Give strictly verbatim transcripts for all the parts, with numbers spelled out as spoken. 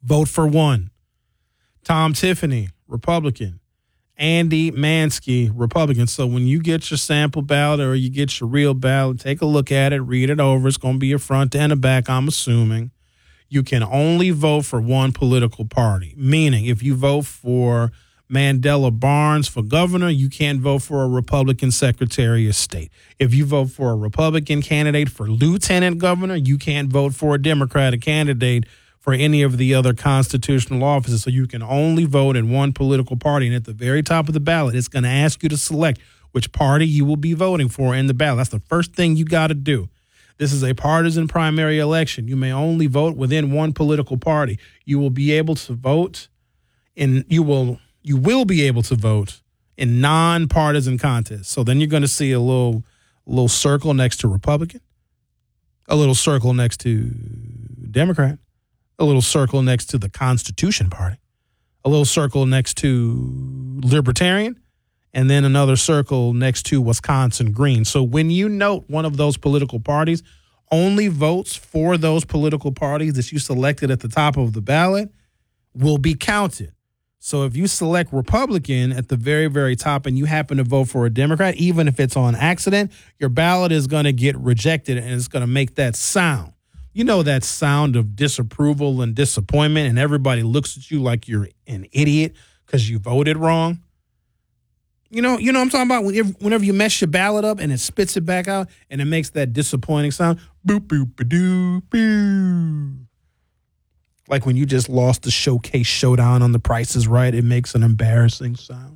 Vote for one. Tom Tiffany, Republican. Andy Mansky, Republican. So when you get your sample ballot or you get your real ballot, take a look at it, read it over. It's going to be a front and a back, I'm assuming. You can only vote for one political party, meaning if you vote for Mandela Barnes for governor, you can't vote for a Republican Secretary of State. If you vote for a Republican candidate for lieutenant governor, you can't vote for a Democratic candidate for any of the other constitutional offices. So you can only vote in one political party. And at the very top of the ballot, it's going to ask you to select which party you will be voting for in the ballot. That's the first thing you got to do. This is a partisan primary election. You may only vote within one political party. You will be able to vote in, you will, you will be able to vote in nonpartisan contests. So then you're going to see a little, little circle next to Republican, a little circle next to Democrat, a little circle next to the Constitution Party, a little circle next to Libertarian, and then another circle next to Wisconsin Green. So when you note one of those political parties, only votes for those political parties that you selected at the top of the ballot will be counted. So if you select Republican at the very, very top and you happen to vote for a Democrat, even if it's on accident, your ballot is going to get rejected and it's going to make that sound. You know, that sound of disapproval and disappointment, and everybody looks at you like you're an idiot because you voted wrong. You know, you know what I'm talking about? Whenever, whenever you mess your ballot up and it spits it back out and it makes that disappointing sound. Boop, boop, ba-doo, boo. Like when you just lost the showcase showdown on The Price is Right, it makes an embarrassing sound.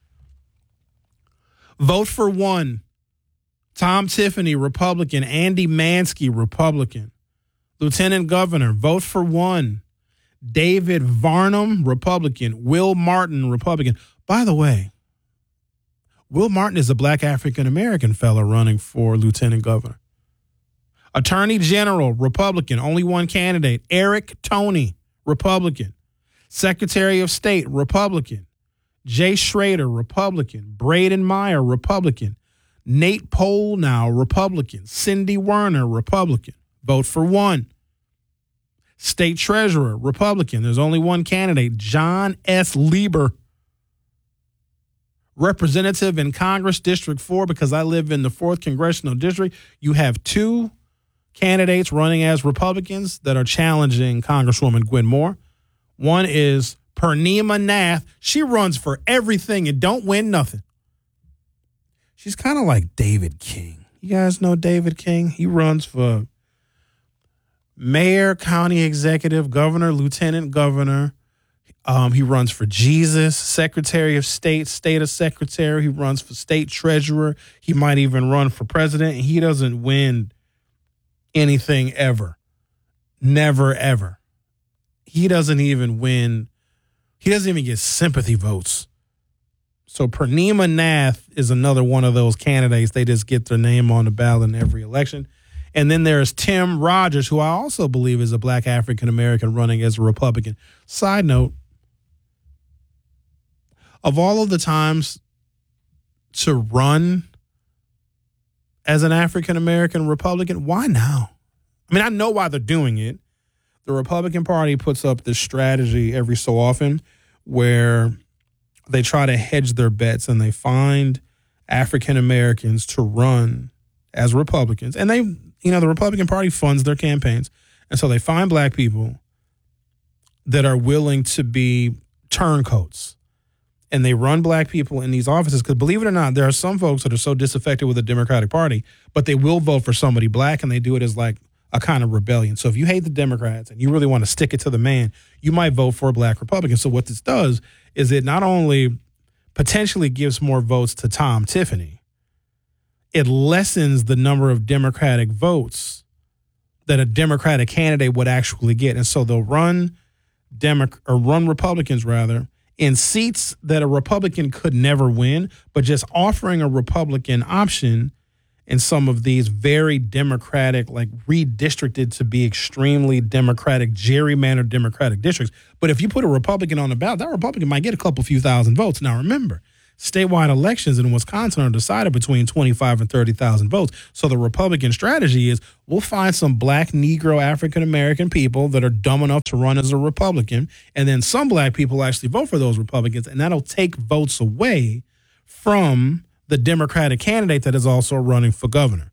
Vote for one. Tom Tiffany, Republican. Andy Mansky, Republican. Lieutenant Governor, vote for one. David Varnum, Republican. Will Martin, Republican. By the way, Will Martin is a black African-American fellow running for Lieutenant Governor. Attorney General, Republican. Only one candidate. Eric Toney, Republican. Secretary of State, Republican. Jay Schrader, Republican. Braden Meyer, Republican. Nate Polnow, Republican. Cindy Werner, Republican. Vote for one. State Treasurer, Republican. There's only one candidate, John S. Lieber. Representative in Congress, District four, because I live in the fourth Congressional District, you have two candidates running as Republicans that are challenging Congresswoman Gwen Moore. One is Purnima Nath. She runs for everything and don't win nothing. She's kind of like David King. You guys know David King? He runs for mayor, county executive, governor, lieutenant governor. Um, he runs for Jesus, Secretary of State, state of secretary. He runs for state treasurer. He might even run for president. And he doesn't win anything ever. Never, ever. He doesn't even win. He doesn't even get sympathy votes. So Purnima Nath is another one of those candidates. They just get their name on the ballot in every election. And then there's Tim Rogers, who I also believe is a black African-American running as a Republican. Side note, of all of the times to run as an African-American Republican, why now? I mean, I know why they're doing it. The Republican Party puts up this strategy every so often where they try to hedge their bets and they find African-Americans to run as Republicans. And they, you know, the Republican Party funds their campaigns. And so they find black people that are willing to be turncoats. And they run black people in these offices because, believe it or not, there are some folks that are so disaffected with the Democratic Party, but they will vote for somebody black, and they do it as like a kind of rebellion. So if you hate the Democrats and you really want to stick it to the man, you might vote for a black Republican. So what this does is it not only potentially gives more votes to Tom Tiffany, it lessens the number of Democratic votes that a Democratic candidate would actually get. And so they'll run Demo- or run Republicans, rather, in seats that a Republican could never win, but just offering a Republican option in some of these very Democratic, like redistricted to be extremely Democratic, gerrymandered Democratic districts. But if you put a Republican on the ballot, that Republican might get a couple few thousand votes. Now, remember, statewide elections in Wisconsin are decided between twenty-five and thirty thousand votes. So the Republican strategy is we'll find some black, Negro, African-American people that are dumb enough to run as a Republican, and then some black people actually vote for those Republicans, and that'll take votes away from the Democratic candidate that is also running for governor.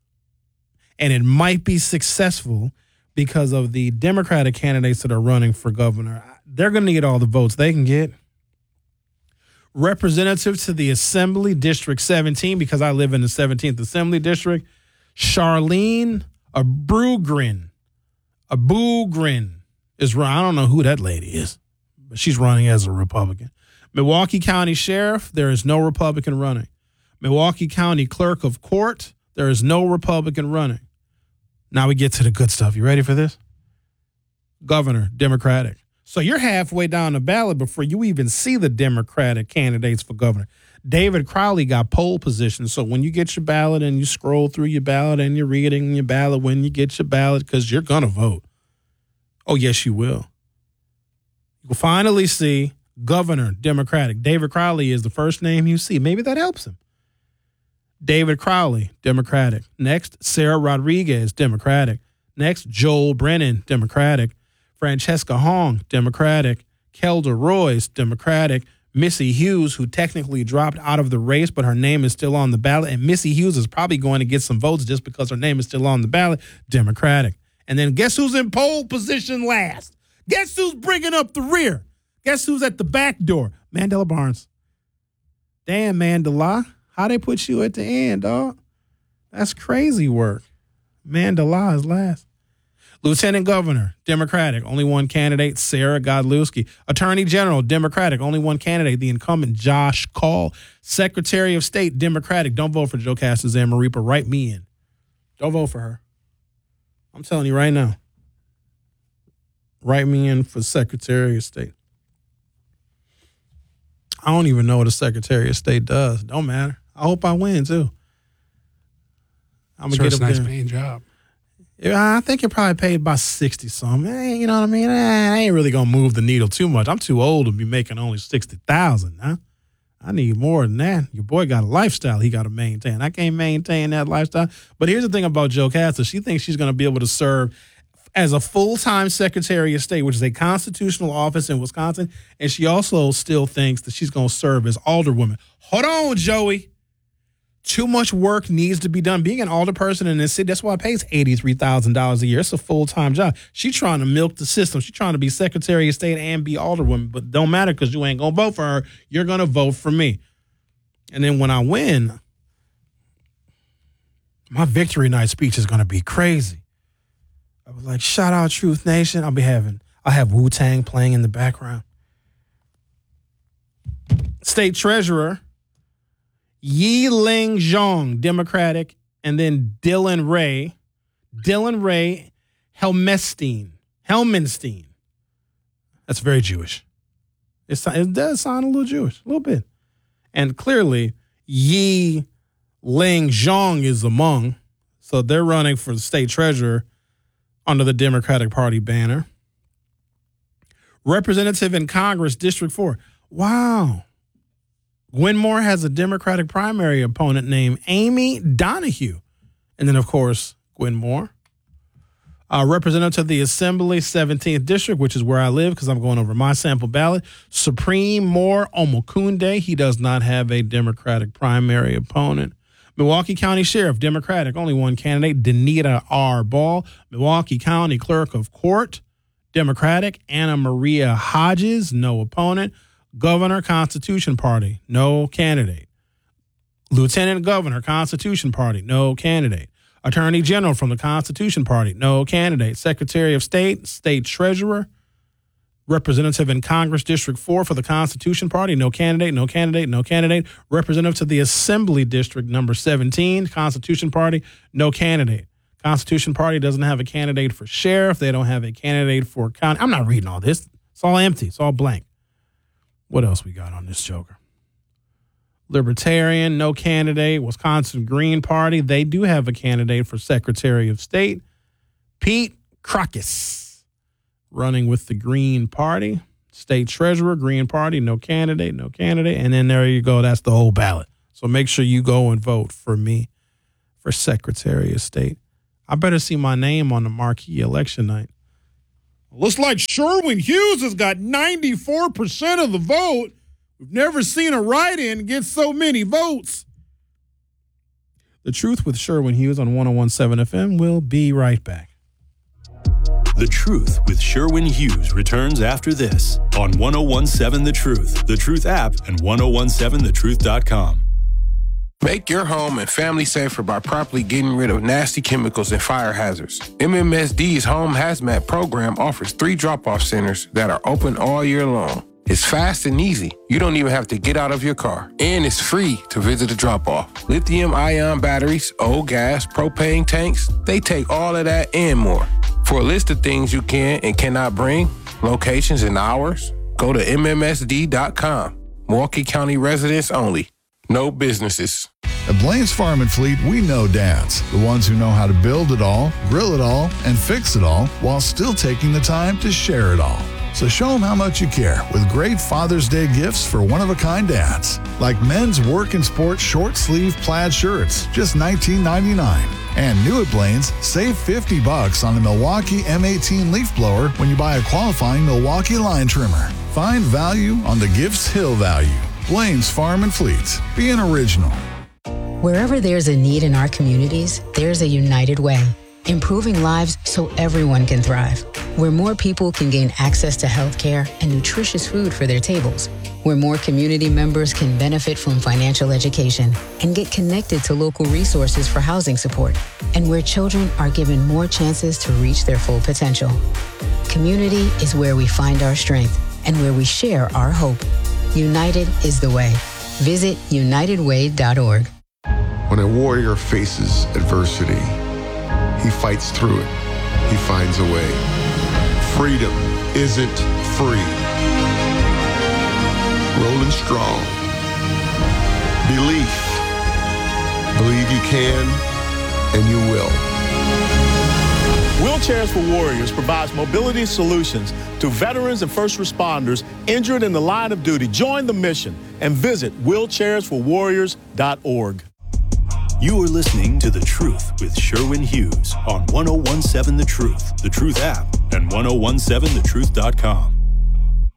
And it might be successful because of the Democratic candidates that are running for governor. They're going to get all the votes they can get. Representative to the Assembly, District seventeen, because I live in the seventeenth Assembly District, Charlene Abrugrin. Abrugrin is running. I don't know who that lady is, but she's running as a Republican. Milwaukee County Sheriff, there is no Republican running. Milwaukee County Clerk of Court, there is no Republican running. Now we get to the good stuff. You ready for this? Governor, Democratic. So you're halfway down the ballot before you even see the Democratic candidates for governor. David Crowley got pole position. So when you get your ballot and you scroll through your ballot and you're reading your ballot when you get your ballot, because you're going to vote. Oh, yes, you will. You'll finally see governor, Democratic. David Crowley is the first name you see. Maybe that helps him. David Crowley, Democratic. Next, Sarah Rodriguez, Democratic. Next, Joel Brennan, Democratic. Francesca Hong, Democratic. Kelda Royce, Democratic. Missy Hughes, who technically dropped out of the race, but her name is still on the ballot. And Missy Hughes is probably going to get some votes just because her name is still on the ballot, Democratic. And then guess who's in pole position last? Guess who's bringing up the rear? Guess who's at the back door? Mandela Barnes. Damn, Mandela. How they put you at the end, dog? That's crazy work. Mandela is last. Lieutenant Governor, Democratic, only one candidate, Sarah Godlewski. Attorney General, Democratic, only one candidate, the incumbent Josh Call. Secretary of State, Democratic. Don't vote for Jocasta Zamarripa. Write me in. Don't vote for her. I'm telling you right now. Write me in for Secretary of State. I don't even know what a Secretary of State does. Don't matter. I hope I win, too. I'm sure gonna it's get a up nice there. paying job. Yeah, I think you're probably paid about sixty something. Eh, you know what I mean? Eh, I ain't really gonna move the needle too much. I'm too old to be making only sixty thousand. Huh? I need more than that. Your boy got a lifestyle he got to maintain. I can't maintain that lifestyle. But here's the thing about Jocasta: she thinks she's gonna be able to serve as a full-time Secretary of State, which is a constitutional office in Wisconsin, and she also still thinks that she's gonna serve as alderwoman. Hold on, Joey. Too much work needs to be done. Being an alderperson in this city, that's why it pays eighty-three thousand dollars a year. It's a full-time job. She's trying to milk the system. She's trying to be Secretary of State and be alderwoman, but don't matter because you ain't going to vote for her. You're going to vote for me. And then when I win, my victory night speech is going to be crazy. I was like, shout out Truth Nation. I'll be having, I'll have Wu-Tang playing in the background. State Treasurer, Yi-Ling Zhong, Democratic, and then Dylan Ray, Dylan Ray Helmenstein, Helmenstein. That's very Jewish. It's, it does sound a little Jewish, a little bit. And clearly, Yi-Ling Zhong is among, so they're running for the state treasurer under the Democratic Party banner. Representative in Congress, District four. Wow. Gwen Moore has a Democratic primary opponent named Amy Donahue. And then, of course, Gwen Moore. Uh, representative of the Assembly, seventeenth District, which is where I live because I'm going over my sample ballot. Supreme Moore Omokunde. He does not have a Democratic primary opponent. Milwaukee County Sheriff, Democratic, only one candidate, Danita R. Ball. Milwaukee County Clerk of Court, Democratic, Anna Maria Hodges, no opponent. Governor, Constitution Party, no candidate. Lieutenant Governor, Constitution Party, no candidate. Attorney General from the Constitution Party, no candidate. Secretary of State, State Treasurer, Representative in Congress, District four for the Constitution Party, no candidate, no candidate, no candidate. Representative to the Assembly District, number seventeen, Constitution Party, no candidate. Constitution Party doesn't have a candidate for sheriff. They don't have a candidate for county. I'm not reading all this. It's all empty. It's all blank. What else we got on this joker? Libertarian, no candidate. Wisconsin Green Party, they do have a candidate for Secretary of State. Pete Crocus, running with the Green Party. State treasurer, Green Party, no candidate, no candidate. And then there you go. That's the whole ballot. So make sure you go and vote for me for Secretary of State. I better see my name on the marquee election night. Looks like Sherwin Hughes has got ninety-four percent of the vote. We've never seen a write-in get so many votes. The Truth with Sherwin Hughes on one oh one point seven F M. We'll be right back. The Truth with Sherwin Hughes returns after this on one oh one point seven The Truth, The Truth app, and ten seventeen the truth dot com. Make your home and family safer by properly getting rid of nasty chemicals and fire hazards. M M S D's Home Hazmat program offers three drop-off centers that are open all year long. It's fast and easy. You don't even have to get out of your car. And it's free to visit a drop-off. Lithium-ion batteries, old gas, propane tanks, they take all of that and more. For a list of things you can and cannot bring, locations and hours, go to M M S D dot com. Milwaukee County residents only. No businesses. At Blaine's Farm and Fleet, we know dads, the ones who know how to build it all, grill it all, and fix it all while still taking the time to share it all. So show them how much you care with great Father's Day gifts for one-of-a-kind dads, like men's work and sport short-sleeve plaid shirts, just nineteen ninety-nine. And new at Blaine's, save fifty bucks on the Milwaukee M eighteen leaf blower when you buy a qualifying Milwaukee line trimmer. Find value on the Gifts Hill value. Blaine's Farm and Fleet. Be an original. Wherever there's a need in our communities, there's a United Way. Improving lives so everyone can thrive. Where more people can gain access to health care and nutritious food for their tables. Where more community members can benefit from financial education and get connected to local resources for housing support. And where children are given more chances to reach their full potential. Community is where we find our strength and where we share our hope. United is the way. Visit united way dot org. When a warrior faces adversity, he fights through it. He finds a way. Freedom isn't free. Rolling strong. Belief. Believe you can, and you will. Wheelchairs for Warriors provides mobility solutions to veterans and first responders injured in the line of duty. Join the mission and visit wheelchairs for warriors dot org. You are listening to The Truth with Sherwin Hughes on ten seventeen The Truth, The Truth app, and ten seventeen the truth dot com.